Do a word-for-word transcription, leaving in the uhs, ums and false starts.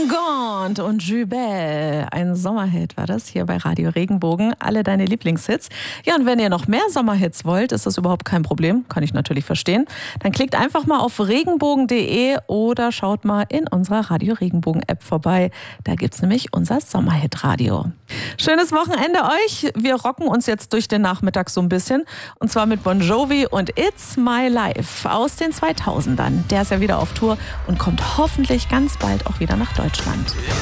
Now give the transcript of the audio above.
Gaunt und Jubel. Ein Sommerhit war das hier bei Radio Regenbogen. Alle deine Lieblingshits. Ja, und wenn ihr noch mehr Sommerhits wollt, ist das überhaupt kein Problem. Kann ich natürlich verstehen. Dann klickt einfach mal auf regenbogen punkt de oder schaut mal in unserer Radio Regenbogen App vorbei. Da gibt's nämlich unser Sommerhit-Radio. Schönes Wochenende euch. Wir rocken uns jetzt durch den Nachmittag so ein bisschen. Und zwar mit Bon Jovi und It's My Life aus den zweitausendern. Der ist ja wieder auf Tour und kommt hoffentlich ganz bald auch wieder nach Deutschland.